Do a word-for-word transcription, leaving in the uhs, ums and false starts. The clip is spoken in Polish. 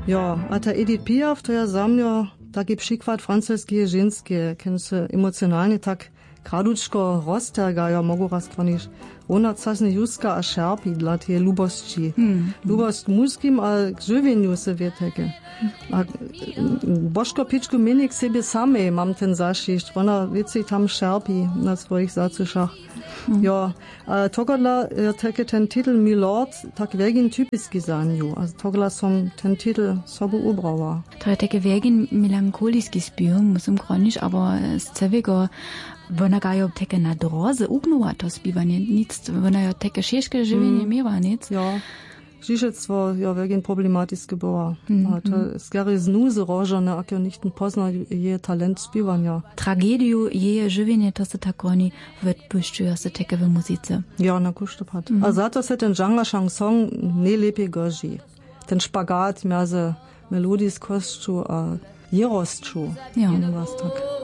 Ja, a ta Edith Piaf, to ja sam jo taki przykład francuskie, żeńskie, kiedy się emocjonalnie tak kraduczko roztergają, mogą raz kwanisz. Ona czasnie juska a szerpi dla tej lubości. Hmm. Lubość muskim, a k żywieniu se wieteke. A bożko piczku minik sobie samej mam ten zaszyść. Ona wiecie tam szerpi na swoich zacuszach. Hmm. Ja, a togodla teke ten titel Milord tak wegin typiski zanju. A togodla som ten titel sobu ubrała. To je teke wegin melancholiski spiel, musím kronisch, aber z cewego Wona ga jo teke na droze ugnuła to spiwanie, nic, wona jo teke ciężkie żywienie mm. miała, nic? Ja, dziedzictwo ja wegin problematiskie była. Mm. A to skary znuzy rożone, ak jo nicht pozna je talent spiwania. Tragediu je żywienie to se tak oni wypuszczują se teke w muzyce. Ja, na kusztopat. Mm. A za to se ten genre chanson nie lepiej gorzy. Ten špagat między melodiskostczu a jerostczu. Ja. Was tak.